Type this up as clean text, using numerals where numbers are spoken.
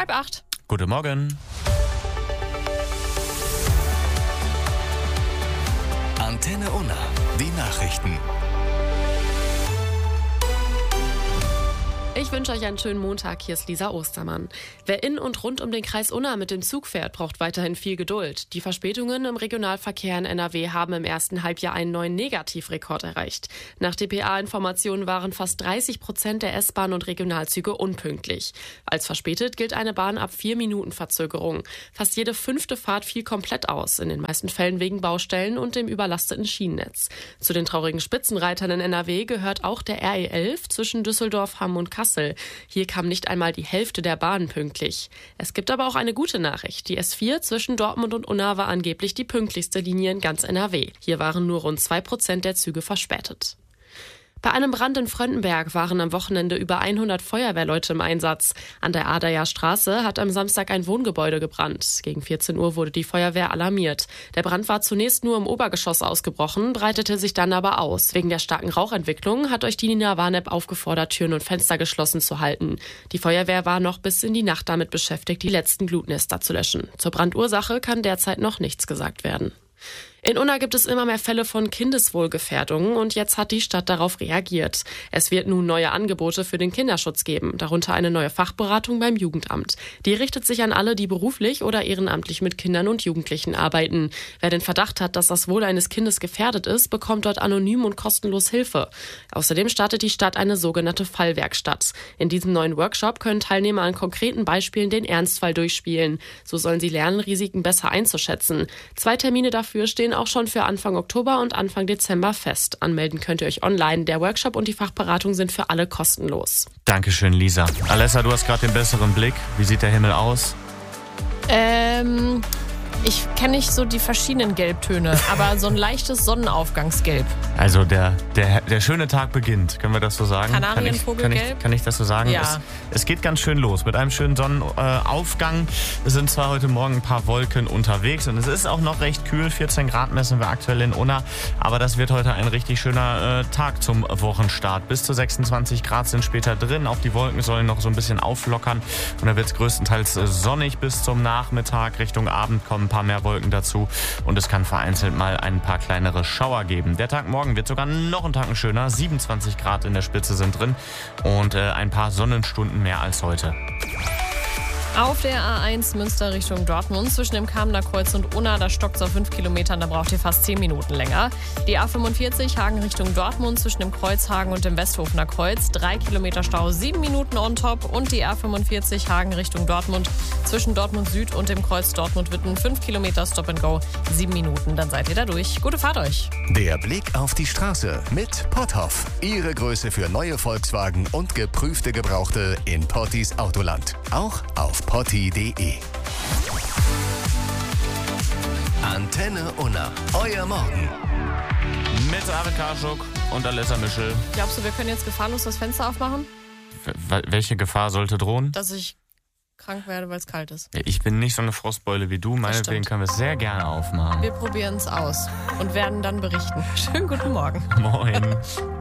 7:30. Guten Morgen. Antenne Unna, die Nachrichten. Ich wünsche euch einen schönen Montag. Hier ist Lisa Ostermann. Wer in und rund um den Kreis Unna mit dem Zug fährt, braucht weiterhin viel Geduld. Die Verspätungen im Regionalverkehr in NRW haben im ersten Halbjahr einen neuen Negativrekord erreicht. Nach dpa-Informationen waren fast 30% der S-Bahn- und Regionalzüge unpünktlich. Als verspätet gilt eine Bahn ab 4 Minuten Verzögerung. Fast jede 5. Fahrt fiel komplett aus, in den meisten Fällen wegen Baustellen und dem überlasteten Schienennetz. Zu den traurigen Spitzenreitern in NRW gehört auch der RE11 zwischen Düsseldorf, Hamm und Kassel. Hier kam nicht einmal die Hälfte der Bahnen pünktlich. Es gibt aber auch eine gute Nachricht. Die S4 zwischen Dortmund und Unna war angeblich die pünktlichste Linie in ganz NRW. Hier waren nur rund 2% der Züge verspätet. Bei einem Brand in Fröndenberg waren am Wochenende über 100 Feuerwehrleute im Einsatz. An der Adajer Straße hat am Samstag ein Wohngebäude gebrannt. Gegen 14 Uhr wurde die Feuerwehr alarmiert. Der Brand war zunächst nur im Obergeschoss ausgebrochen, breitete sich dann aber aus. Wegen der starken Rauchentwicklung hat euch die Nina Warnep aufgefordert, Türen und Fenster geschlossen zu halten. Die Feuerwehr war noch bis in die Nacht damit beschäftigt, die letzten Glutnester zu löschen. Zur Brandursache kann derzeit noch nichts gesagt werden. In Unna gibt es immer mehr Fälle von Kindeswohlgefährdungen und jetzt hat die Stadt darauf reagiert. Es wird nun neue Angebote für den Kinderschutz geben, darunter eine neue Fachberatung beim Jugendamt. Die richtet sich an alle, die beruflich oder ehrenamtlich mit Kindern und Jugendlichen arbeiten. Wer den Verdacht hat, dass das Wohl eines Kindes gefährdet ist, bekommt dort anonym und kostenlos Hilfe. Außerdem startet die Stadt eine sogenannte Fallwerkstatt. In diesem neuen Workshop können Teilnehmer an konkreten Beispielen den Ernstfall durchspielen. So sollen sie lernen, Risiken besser einzuschätzen. 2 Termine dafür stehen auch schon für Anfang Oktober und Anfang Dezember fest. Anmelden könnt ihr euch online. Der Workshop und die Fachberatung sind für alle kostenlos. Dankeschön, Lisa. Alessa, du hast gerade den besseren Blick. Wie sieht der Himmel aus? Ich kenne nicht so die verschiedenen Gelbtöne, aber so ein leichtes Sonnenaufgangsgelb. Also der schöne Tag beginnt, können wir das so sagen? Kanarienvogelgelb? Kann ich das so sagen? Ja. Es geht ganz schön los mit einem schönen Sonnenaufgang. Es sind zwar heute Morgen ein paar Wolken unterwegs und es ist auch noch recht kühl. 14 Grad messen wir aktuell in Unna. Aber das wird heute ein richtig schöner Tag zum Wochenstart. Bis zu 26 Grad sind später drin. Auch die Wolken sollen noch so ein bisschen auflockern. Und dann wird es größtenteils sonnig bis zum Nachmittag. Richtung Abend kommen ein paar mehr Wolken dazu. Und es kann vereinzelt mal ein paar kleinere Schauer geben. Der Tag morgen wird sogar noch einen Tacken schöner. 27 Grad in der Spitze sind drin. Und ein paar Sonnenstunden mehr als heute. Auf der A1 Münster Richtung Dortmund zwischen dem Kamener Kreuz und Unna, da stockt es auf 5 Kilometern, da braucht ihr fast 10 Minuten länger. Die A45 Hagen Richtung Dortmund zwischen dem Kreuzhagen und dem Westhofener Kreuz, 3 Kilometer Stau, 7 Minuten on top. Und die A45 Hagen Richtung Dortmund zwischen Dortmund Süd und dem Kreuz Dortmund-Witten, 5 Kilometer Stop and Go, 7 Minuten, dann seid ihr da durch. Gute Fahrt euch. Der Blick auf die Straße mit Potthoff. Ihre Größe für neue Volkswagen und geprüfte Gebrauchte in Pottis Autoland. Auch auf potti.de. Antenne Unna. Euer Morgen. Mit Arne Karschuk und Alessa Mischel. Glaubst du, wir können jetzt gefahrlos das Fenster aufmachen? Welche Gefahr sollte drohen? Dass ich krank werde, weil es kalt ist. Ich bin nicht so eine Frostbeule wie du. Meinetwegen können wir es sehr gerne aufmachen. Wir probieren es aus und werden dann berichten. Schönen guten Morgen. Moin.